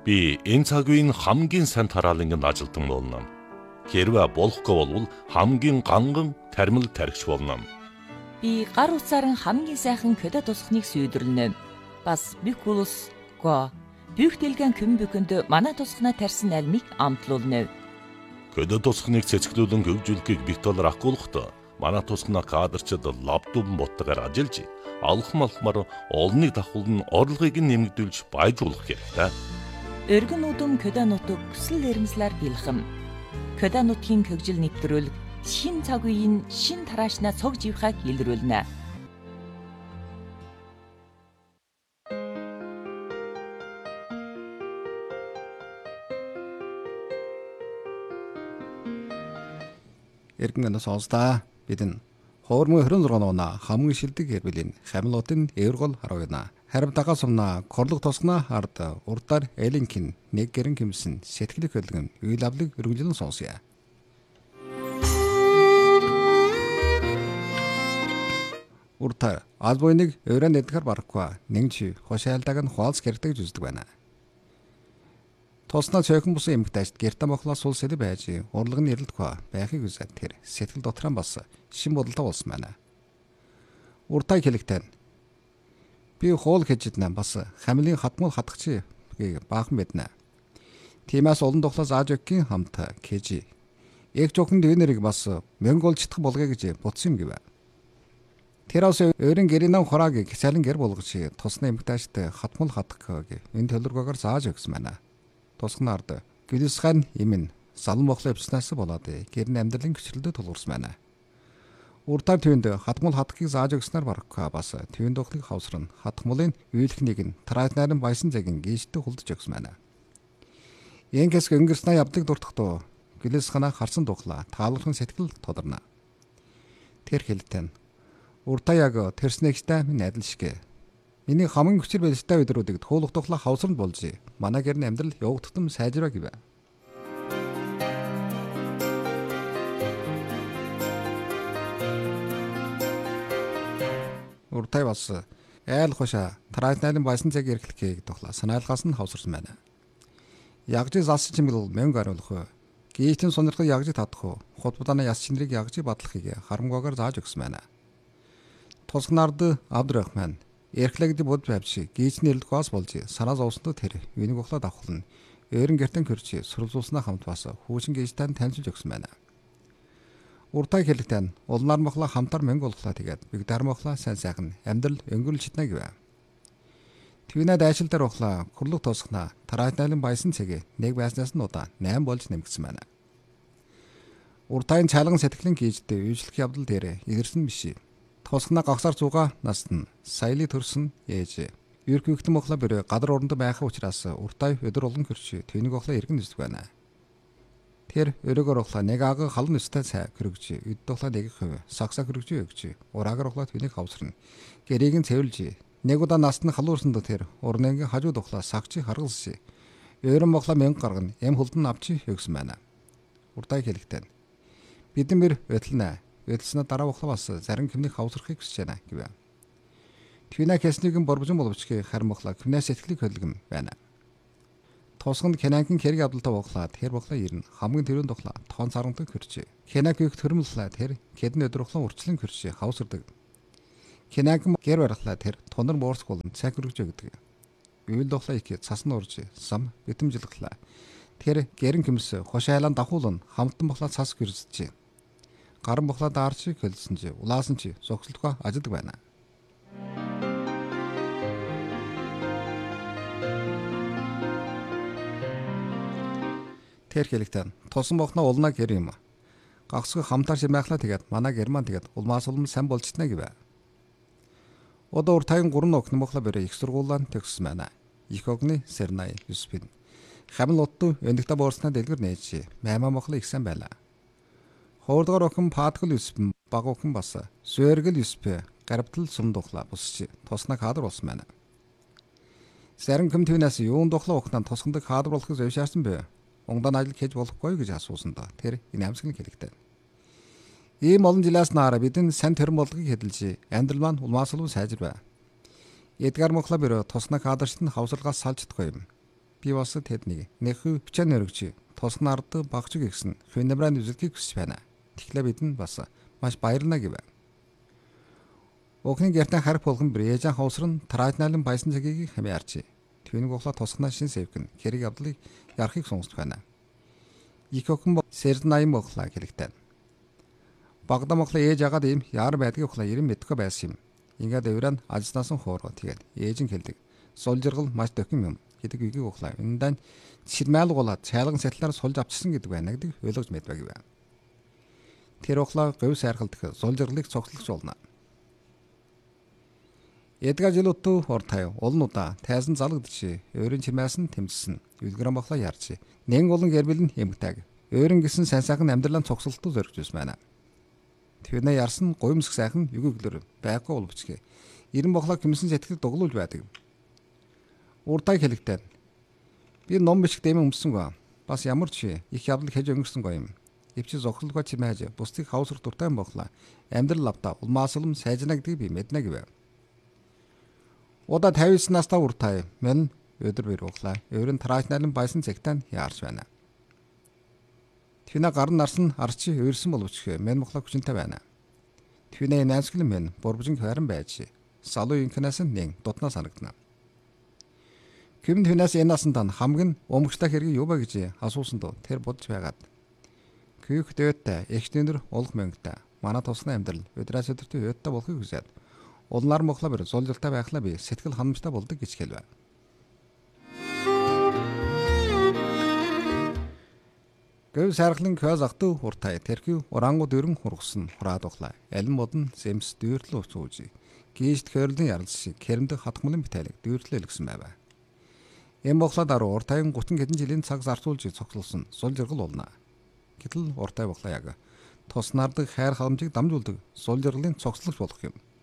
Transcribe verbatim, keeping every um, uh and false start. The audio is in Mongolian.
Би энэ цаг үеийн хамгийн сайн тараалангийн ажилтан болно. Хэрвээ болохгүй бол хамгийн ганган тармил тархич болно. Би гар утсаар хамгийн сайхан көдө тусахныг сүйдэрнэ. Бас бикулус го бүх дэлгэн көмбөкөнд манай тусахнаа тарьсан альмыг амтлуулна. Көдө тусахныг цэцгэлүүлэн хөгжүүлэхийг битолор ахгуулахдаа манай тусахнаа кадрчид лаптоп боттойгоор ажиллаж алхам алхмаар олныг давхуулн орлогыг нэмэгдүүлж баяжуулах хэрэгтэй. Өргөн удам көдө нутаг хүсэл эрмслэр бэлхэм. Көдө нутгийн хөгжил нэвтрүүлэг шин цаг үеийн шин тараашнаа цог живхаг илрүүлнэ. Эргэн анаас онсдаа бидэн хоормын хорин зургаан оноо хамгийн шилдэг хэрбэлийн хамлуудын эвэргол харуулна. Харин дагаа сумна корлог тосгона ард урдаар элинкин нэг гэрэн кимсэн сэтгэлэг хөлгөн үйл авлыг өргөжлөн сонсъя. Урдаар албойныг өрөөнд эдгэр барахгүй нэгч хошаалдаг нь хуалц гэрдэг жүздэг байна. Тосноо цойхон бусан эмгтайчд гэртэ мохлоо сул сэлэ байж урлаг нь ирэлдэхгүй байхыг үзээд тэр сэтгэл дотроо бас шин бодолтой болсон байна. Уртай хэлэгтэн би хоол хэжиднэ бас хамлын хатмал хатгачи баахан мэднэ. Тиймээс олон тухлаа зааж өггийн хамт кежи. Эг жохын дүүнэрийг бас мөнгөлжтдах болгоё гэж бодсон юм гэвэ. Тэрээс өөрийн гэрийн хурааг гисалин гэр болгож тусны эмгтайчд хатмал хатгах энэ төлөвлөгөөр зааж өгсөн байна. Тусгнаард гүлсхэн имэн салан мохлоо өвснээс болоод гэрний амьдралын гүчлэлдээ тулгуурсан байна. Уртаа төвөнд хатмал хатгахыг зааж өгснээр барахгүй бас төвөнд ухлыг хавсран хатмалын үйлхнийг нь траатнарын баясан цагийн гişтэй хулдж өгсөн байна. Энгэс өнгөрснөө явдлыг дуртахдоо гүлсхэнаа харсан духлаа таалуулхан сэтгэл тодорно. Тэр хэлтэн уртаа яг тэрснэгтэй минь адил шиг. Миний хамгийн хүчээр байлстай өдрүүдийг туулах тухлаа хавсранд болж манай гэрний амьдрал явагдтам сайжраа гэвэ. Уртай бас айл хоша траатнарын баясан цаг эрхлэхийг тухлаа санаалгаас нь хавсарсан байна. Ягжи зас чимгэл мөнгө аруулах, гейтэн сонирхол ягжи татах, хотбудааны яс чинрийг ягжи батлахыг харамгаагаар зааж өгсөн байна. Тусгнаард Абдрахман эрхлэгд бод байвч гейцний эрэлдгээс болж санаа зовсондоо тэр үнийг ухлаад авахлан өөрөн гертэн хөрч сурвалжуулснаа хамт бас хүүчин гейцтайд танилцуулж өгсөн байна. Уртай хэлэгтэн улнаар мохлоо хамтар мөнгө олглоо тэгээд бигдар мохлоо сайн сайхан амьдрал өнгөрүүл читнэ гэвэ. Твинад айшил дээр ухлаа хурлаг тосгонаа тараатнайлан баясан цэгээ нэг байснаас нь удаа найм болж нэмэгдсэн байна. Уртайн чалган сэтгэлийн гейцтэй үйлчлэх явдал дээр ирсэн биш. Тосгоноо гагсаар зугаа наст нь саяли төрсөн ээж. Юрк юхтэн мохлоо бөрөө гадар оронд байх учраас уртай өдөр олон хөрч твнийг охлоо иргэн үздэг байна. Тэр өрөөгөр ухлаа нэг ага халан өстэй цай хөрөгч, өд тухлаа нэг хувь сагсаа хөрөгч өгч, ураагаар ухлаа твнийг хавсарна. Гэрийг нь цэвэрлж, нэг удаа наст нь халуурсанд тэр урнгийн хажууд ухлаа сагчи харгалс. Өөрөн мохлоо мянга гаргана, эм хулдан авчи өгсөн байна. Уртай хэлэгтэн. Бидэн мэр өдлөнэ. Өдлснө дараа ухлаа бас зарим хэмнийг хавсрахыг хүсэж байна гэвэ. Твина хэснийг борбожин боловч харин мохлоо хэмнээс сэтгэлийг хөлгөн байна. Тосгонд Кенангийн хэрэг явдалтай бохлаад тэр бохлоо ирнэ. Хамгийн тэрүүн тухлаа тоон сарантай хөрчээ. Кенаг их төрмөллээ тэр кедэн өдрөхлөн урчлан хөрчээ хавсардаг. Кенаг гэр барахлаа тэр тунар боорск болон цаг хөргөж өгдөг. Үйл тухлаа их цасны урж сам битэмжилглаа. Тэр гэрэн хэмс хошайлан давхуулн хамтан бохлаа цас хөрсөж. Гаран бохлоо даарч хөлсөн чи улаасан чи зогсолтгоо ажидаг байна. Тэр хэлэгтэн тусан бохноо улнаа гэр юм. Гагсгүй хамтаар шимэхлаа тэгээд манай герман тэгээд улмаас улам сайн болчихно гэвэ. Одоо уртайн гурван огн мохлоо бэрэ их сургуулаан төгссөн байна. Их огны Сернай Юспин. Хамл утты өндөгтө боорсноо дэлгэр нээж маймаа мохлоо их сайн байлаа. Хоордгоор охин Паткл Юспин баг охин бас Сүргэл Юспэ гарбтал сум духлаа бусч туснаа кадр болсон байна. Сарин комтвинаас юун духлаа охноо тусгандаг кадр болохыг зөвшөөрсөн бэ? Онгдан ажил хийж болохгүй гэж асуусан да. Тэр энэ амсгийн хэлэгтэй. Ийм олон жилээс наара бидэн сайн төрөн болгыг хэдэлж амьдрал маань улмаас улам сайжир бай. Эдгар Мохло бөрө тусна кадрчт нь хавсалгаас салж чадахгүй юм. Би бас тэднийг нэхүү хүчээр өргөж тосгон ард багч гисэн хөнөмрын үзэлгийг хүсэж байна. Тэгэхээр бид нь бас маш баярлна гэв. Охны гэртэн харах болгон Брежан хавсрын траадналын байсан цагийг хэмээ арчи. Түүнийг ухлаа тосгоноо шин сэвгэн хэрэг явдлыг ярахыг сонсч байна. Их охин Серднаим ухлаа хэлэгтэн. Багада мохлоо ээж агаад ийм яар байдгийг ухлаа ирэн мэдгүй байсан юм. Ингээд өврөн ажлаас нь хоороо тэгээд ээж нь хэлдэг. Сул жиргал маш дохим юм гэдэг үгийг ухлаа. Энэдэн ширмайлгуулаад цайлган сэтлээр сулж авчсан гэдэг байна гэдэг ойлгож мэдвэ гэв. Тэр ухлаа говь сайрхалдах сул жиргалыг цогцлогч болно. Эдгээр жилүүтүү хуртай олнуудаа тайзан залгадчих. Өөрийн чимээс нь тэмцсэн. Үлгэрэн бохлоо ярч. Нэн олон гэрбэл нь эмгтэг. Өөрийн гисэн сайн сайхан амьдралын цогцолтод зоригжсэн байна. Тэрнээ ярсан гуймсг сайхан югөглөр байхгүй боловчгээ. Ирэн бохлоо гимсэн сэтгэл дуглуулж байдаг. Уртай хэлэгтэй. Би ном бишг дэмэн өмсөнгөө. Бас ямар ч их явдал хийж өнгөрсөнгөө юм. Ивчи зохирлогоо чимээж бусдыг хавсрах дуртай бохлоо. Амьдрал лавта улмаасалм сайжна гэдгийг би мэднэ гэв. Удаа тавьсан настаа уртай мэн өдөр бэр углаа. Өөрийн траачналын байсан цагтаа яарч байна. Твина гар нарсан арчи өөрсөн боловч мэн мохлоо хүчнтэй байна. Твинэ нансгэлэн мэн борбжин харин байж. Салуу инкнаас нэг дутнаа санагдана. Ким твинаас энасан дан хамгийн өмгчтэй хэрэг юу ба гэж асуусан доо тэр бодж байгаад. Күйх дэвтэй эхтэнэр улг мэнгтэй. Манай тусны амьдрал өдрөөс өдөрт өдтэй болохыг хүсээд. Улнаар мохлоо бэр зулжилтаа байхлаа би сэтгэл ханамжтай болдог гэж хэлвэ. Гэв сархлын көз ахту хуртай тэрхүү урангууд өрн хургсан хураад ухлаа. Алин бодон зэмс дүүрлэл уцууж. Гийшт хөөрлөн ярал шиг кэрэмдэх хатгмлын битайлэг дүүрлэл өгсөн байв. Эм бохлоо даруу уртайг гутан хэдэн жилийн цаг зарцуулж цогцолсон сул жиргал болно. Гэтэл уртай бохлоо яг тус нардаг хайр халамжийг дамжуулдаг сул жиргалын цогцлогч болох юм.